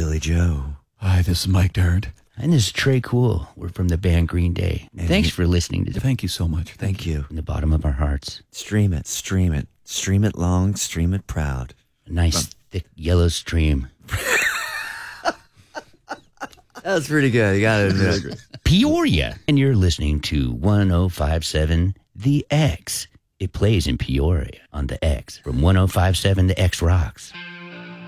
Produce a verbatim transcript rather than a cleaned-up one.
Billy Joe. Hi, this is Mike Dirnt. And this is Trey Cool. We're from the band Green Day. And Thanks you- for listening to Thank you so much. Thank you. From the bottom of our hearts. Stream it, stream it. Stream it long, stream it proud. A nice, thick, yellow stream. That was pretty good. You got to admit. Peoria. And you're listening to one oh five point seven The X. It plays in Peoria on the X. From one oh five point seven The X Rocks.